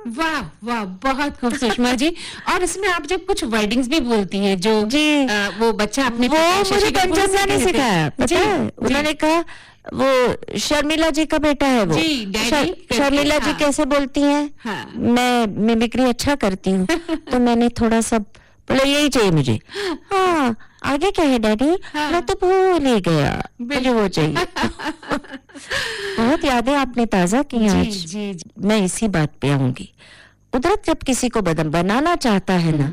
वाह वाह, बहुत खूब सुषमा जी। और इसमें आप जब कुछ वर्डिंग्स भी बोलती हैं जो जी, वो बच्चा अपने वो मुझे पंचम दा ने सिखाया, पता है? उन्होंने कहा वो शर्मिला जी का बेटा है वो, शर्मिला जी कैसे बोलती हैं? हाँ। मैं मिमिक्री अच्छा करती हूँ तो मैंने थोड़ा सा बोला यही चाहिए मुझे। हाँ, आगे क्या है डैडी? हाँ। मैं तो भूल ही गया, मुझे वो चाहिए। बहुत यादें आपने ताजा की आज। जी। मैं इसी बात पे आऊंगी। कुदरत जब किसी को बनाना चाहता है ना,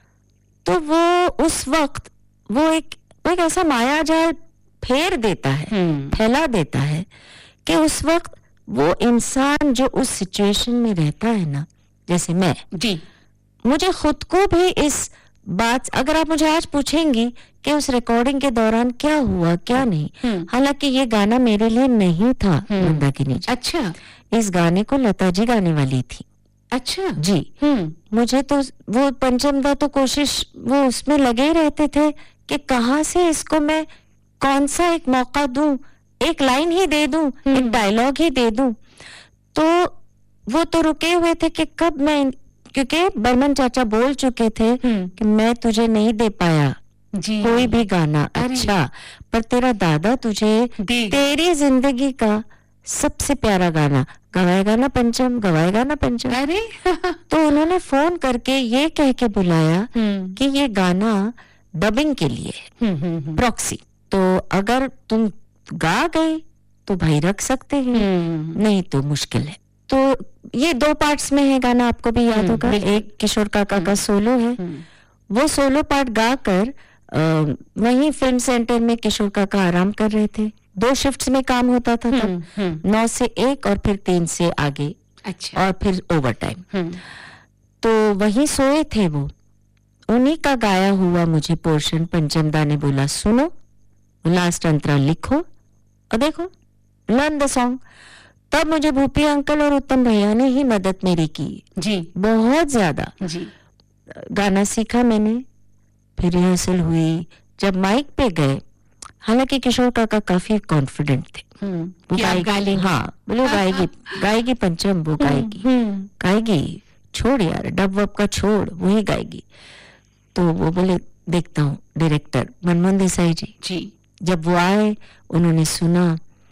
तो वो उस वक्त वो एक ऐसा माया जाल फेर देता है, फैला देता है कि उस वक्त वो इंसान जो उस सिचुएशन में रहता है ना, जैसे मैं जी, मुझे खुद को भी इस बात, अगर आप मुझे आज पूछेंगी कि उस रिकॉर्डिंग के दौरान क्या हुआ क्या नहीं, हालांकि ये गाना मेरे लिए नहीं था मंदाकिनी जी। अच्छा, इस गाने को लता जी गाने वाली थी। अच्छा जी। मुझे तो वो पंचम दा तो कोशिश वो उसमें लगे रहते थे कि कहाँ से इसको मैं कौन सा एक मौका दूं, एक लाइन ही दे दूं, एक डायलॉग ही दे दूं। तो वो तो रुके हुए थे कि कब मैं, क्योंकि बर्मन चाचा बोल चुके थे कि मैं तुझे नहीं दे पाया जी कोई भी गाना अच्छा, पर तेरा दादा तुझे तेरी जिंदगी का सबसे प्यारा गाना गवाएगा ना पंचम, गवाएगा ना पंचम। अरे तो उन्होंने फोन करके ये कह के बुलाया कि ये गाना डबिंग के लिए प्रॉक्सी, तो अगर तुम गा गए तो भाई रख सकते हैं, नहीं तो मुश्किल है। तो ये 2 पार्ट्स में है गाना, आपको भी याद होगा। एक किशोर काका का सोलो है, वो सोलो पार्ट गाकर वहीं फिल्म सेंटर में किशोर काका आराम कर रहे थे। 2 शिफ्ट्स में काम होता था तब, 9 से 1 और फिर 3 से आगे। अच्छा। और फिर ओवर टाइम। तो वहीं सोए थे वो, उन्हीं का गाया हुआ मुझे पोर्शन पंचम दा ने बोला सुनो, लास्ट अंतरा लिखो और देखो, लर्न द सॉन्ग। तब मुझे भूपी अंकल और उत्तम भैया ने ही मदद मेरी की जी, बहुत ज्यादा जी। गाना सीखा मैंने, फिर रिहर्सल हुई, जब माइक पे गए, हालांकि किशोर काका काफी कॉन्फिडेंट थे, वो गाएगी, हाँ बोलो गाएगी पंचम, वो गाएगी, छोड़ यार डब वब का छोड़, वही गाएगी। तो वो बोले देखता हूँ, डायरेक्टर मनमोहन देसाई जी जब वो आए, उन्होंने सुना,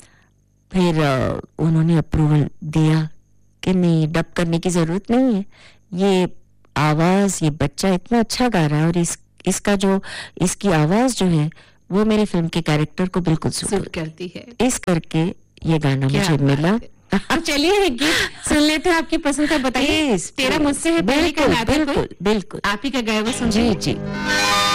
फिर उन्होंने अप्रूवल दिया कि नहीं डब करने की जरूरत नहीं है, ये आवाज, ये बच्चा इतना अच्छा गा रहा है और इसका जो इसकी आवाज जो है वो मेरी फिल्म के कैरेक्टर को बिल्कुल सूट करती है, इस करके ये गाना मुझे मिला। तो चलिए एक गीत सुन लेते हैं आपकी पसंद का, बताइए। तेरा मुझसे है पहले का, बिल्कुल आप ही का गाया हुआ सुन जी जी।